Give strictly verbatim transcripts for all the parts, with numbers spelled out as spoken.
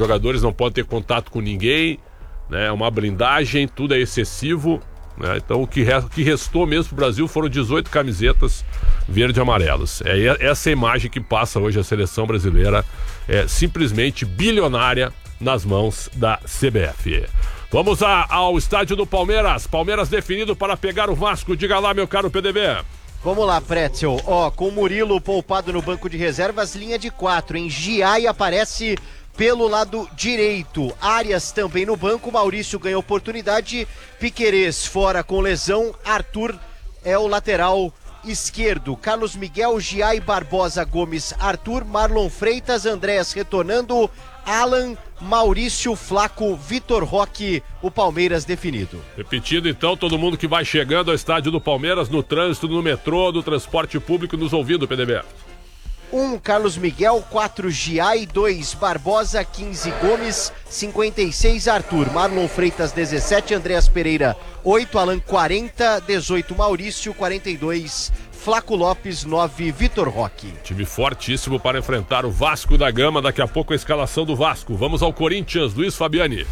jogadores não podem ter contato com ninguém, né? Uma blindagem, tudo é excessivo, né? Então o que, re... o que restou mesmo pro Brasil foram dezoito camisetas verde e amarelas. É essa imagem que passa hoje a seleção brasileira, é simplesmente bilionária nas mãos da C B F. Vamos a, ao estádio do Palmeiras. Palmeiras definido para pegar o Vasco. Diga lá, meu caro P D B. Vamos lá, Pretzel. Ó, com o Murilo poupado no banco de reservas, linha de quatro, hein? Giai aparece pelo lado direito. Arias também no banco. Maurício ganha oportunidade. Piquerez fora com lesão. Arthur é o lateral esquerdo. Carlos Miguel, Giai, Barbosa, Gomes, Arthur, Marlon Freitas, Andréas retornando, Alan, Maurício, Flaco, Vitor Roque, o Palmeiras definido. Repetindo então, todo mundo que vai chegando ao estádio do Palmeiras, no trânsito, no metrô, no transporte público, nos ouvindo, P D B. um, Carlos Miguel, quatro, Giai, dois, Barbosa, quinze, Gomes, cinquenta e seis, Arthur, Marlon Freitas, dezessete, Andréas Pereira, oito, Alan, quarenta, dezoito, Maurício, quarenta e dois, Flaco Lopes, nove, Vitor Roque. Time fortíssimo para enfrentar o Vasco da Gama, daqui a pouco a escalação do Vasco. Vamos ao Corinthians, Luiz Fabiani.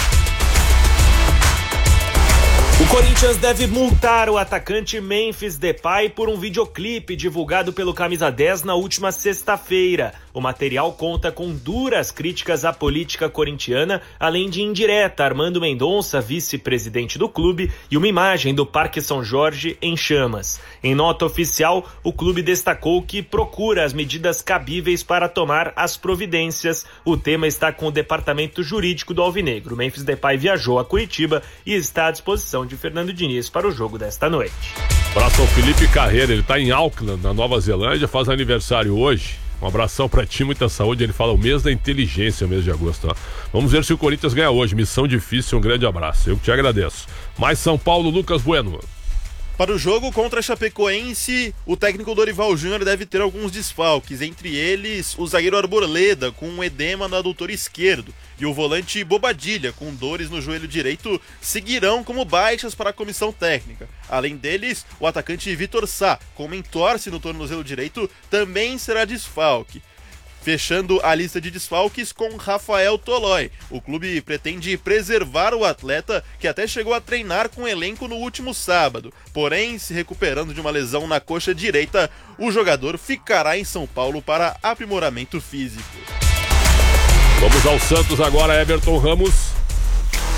O Corinthians deve multar o atacante Memphis Depay por um videoclipe divulgado pelo Camisa dez na última sexta-feira. O material conta com duras críticas à política corintiana, além de indireta Armando Mendonça, vice-presidente do clube, e uma imagem do Parque São Jorge em chamas. Em nota oficial, o clube destacou que procura as medidas cabíveis para tomar as providências. O tema está com o departamento jurídico do Alvinegro. Memphis Depay viajou a Curitiba e está à disposição de Fernando Diniz para o jogo desta noite. Abraço ao Felipe Carreira, ele está em Auckland, na Nova Zelândia, faz aniversário hoje. Um abração pra ti, muita saúde. Ele fala o mês da inteligência, o mês de agosto. Ó. Vamos ver se o Corinthians ganha hoje. Missão difícil, um grande abraço. Eu que te agradeço. Mais São Paulo, Lucas Bueno. Para o jogo contra a Chapecoense, o técnico Dorival Júnior deve ter alguns desfalques, entre eles o zagueiro Arboleda, com um edema no adutor esquerdo, e o volante Bobadilha, com dores no joelho direito, seguirão como baixas para a comissão técnica. Além deles, o atacante Vitor Sá, com uma entorse no tornozelo direito, também será desfalque. Fechando a lista de desfalques com Rafael Tolói. O clube pretende preservar o atleta, que até chegou a treinar com o elenco no último sábado. Porém, se recuperando de uma lesão na coxa direita, o jogador ficará em São Paulo para aprimoramento físico. Vamos ao Santos agora, Everton Ramos.